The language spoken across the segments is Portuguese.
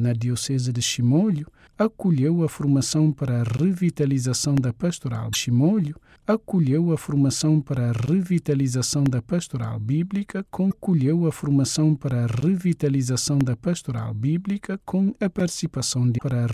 na Diocese de Chimoio, acolheu a formação para a revitalização da pastoral. Chimoio acolheu a formação para a revitalização da pastoral bíblica com a participação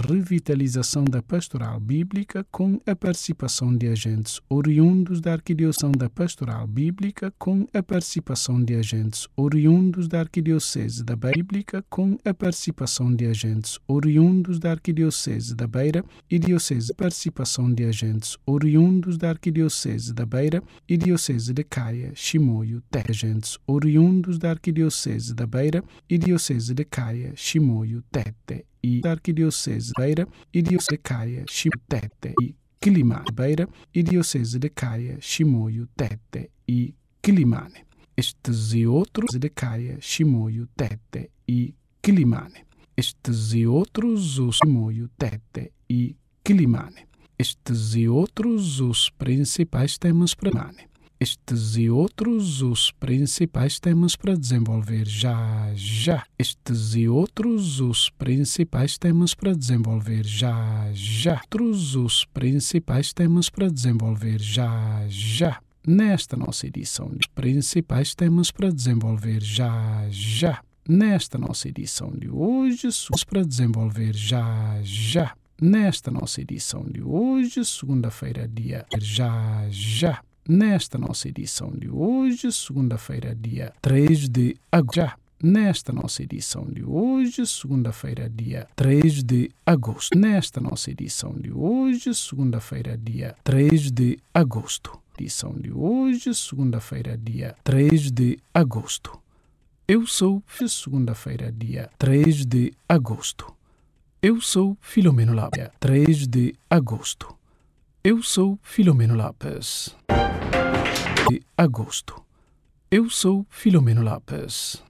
de agentes oriundos da Arquidiocese da Pastoral Bíblica com a participação de agentes oriundos da Arquidiocese da Bíblica com a participação de agentes oriundos da Arquidiocese da Beira e Diocese participação de agentes oriundos da Arquidiocese da Beira e Diocese de Caia, Chimoio, Tete, agentes oriundos da Arquidiocese da Beira e Diocese de Caia, Chimoio, Tete e da Arquidiocese da Beira e Diocese de Caia, Chimoio, Tete e Quilimane, Beira e Diocese de Caia, Chimoio, Tete e Quilimane. Estes e outros de Caia, Chimoio, Tete e Quilimane. Estes e outros os Chimoio, Tete e Quilimane. Estes e outros os principais temas para Mane. Estes e outros os principais temas para desenvolver já. Estes e outros os principais temas para desenvolver já. Outros os principais temas para desenvolver já. Nesta nossa edição, os principais temas para desenvolver já. Nesta nossa edição de hoje, para desenvolver já. Nesta nossa edição de hoje, segunda-feira, dia já. Nesta nossa edição de hoje, segunda-feira, dia 3 de agosto. Nesta nossa edição de hoje, segunda-feira, dia 3 de agosto. Nesta nossa edição de hoje, segunda-feira, dia 3 de agosto. Edição de hoje, segunda-feira, dia 3 de agosto. Eu sou segunda-feira, dia 3 de agosto. Eu sou Filomeno Lopes. 3 de agosto. Eu sou Filomeno Lopes. De agosto. Eu sou Filomeno Lopes.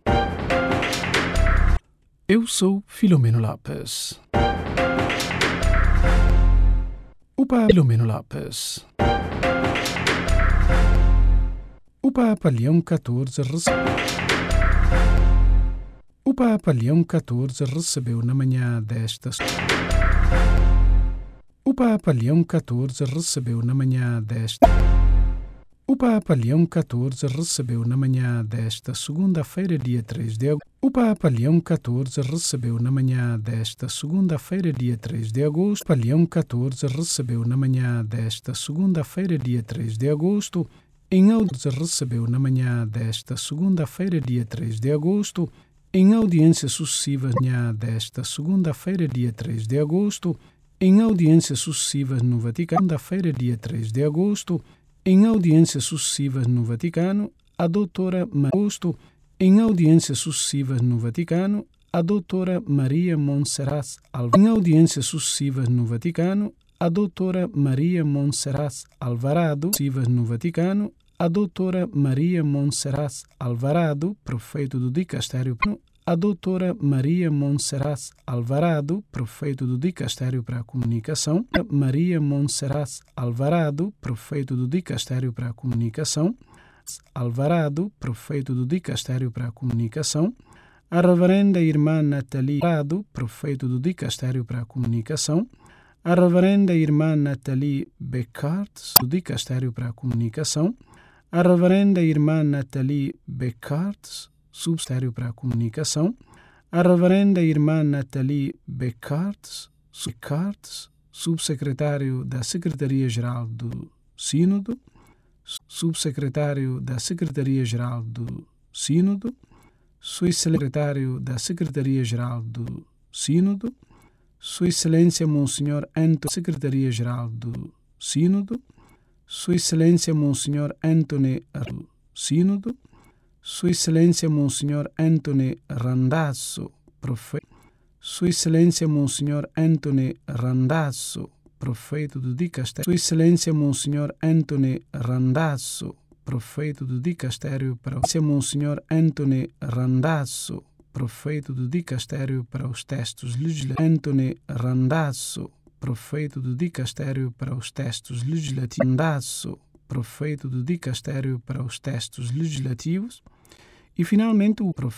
Eu sou Filomeno Lopes. O Papa Filomeno Lopes. O Papa Leão XIV O Papa Leão XIV recebeu na manhã desta O Papa Leão XIV recebeu na manhã desta O Papa Leão XIV recebeu na manhã desta segunda-feira, dia 3 de agosto. O Papa Leão XIV recebeu na manhã desta segunda-feira, dia 3 de agosto. O Papa Leão XIV recebeu na manhã desta segunda-feira, dia 3 de agosto. Em audiência recebeu na manhã desta segunda-feira, dia 3 de agosto. Em audiência sucessiva desta segunda-feira, dia 3 de agosto. Em audiências sucessivas no Vaticano, segunda-feira, dia 3 de agosto. Em audiências sucessivas no Vaticano, a doutora Agosto. Em audiências sucessivas no Vaticano, a doutora Maria Montserrat Alvarado. Em audiências sucessivas no Vaticano, a doutora Maria Montserrat Alvarado. Sucessivas no Vaticano, a doutora Maria Montserrat Alvarado, prefeito do Dicastério. A doutora Maria Montserrat Alvarado, prefeito do Dicastério para a Comunicação. Maria Montserrat Alvarado, prefeito do Dicastério para a Comunicação. Alvarado, prefeito do Dicastério para a Comunicação. A reverenda irmã Nathalie Alvarado, prefeito do Dicastério para a Comunicação. A reverenda irmã Nathalie Beckart, do Dicastério para a Comunicação. A reverenda irmã Nathalie Beckart, subsecretário para a Comunicação. A reverenda irmã Nathalie Beckart, subsecretário da Secretaria-Geral do Sínodo. Subsecretário da Secretaria-Geral do Sínodo. Sua Secretário da Secretaria-Geral do Sínodo. Sua Excelência Monsenhor Antônio, Secretaria-Geral do Sínodo. Sua Excelência Monsenhor Antônio do Sínodo. Sua Excelência Monsenhor Antônio Randazzo, prefeito. Sua Excelência Monsenhor Antônio Randazzo, prefeito do Dicastério. Sua Excelência Monsenhor Antônio Randazzo, prefeito do Dicastério para o Monsenhor Antônio Randazzo, prefeito do Dicastério para os Textos Legislativos. Antônio Randazzo, prefeito do Dicastério para os Textos Legislativos. Randazzo, prefeito do Dicastério para os Textos Legislativos. E, finalmente, o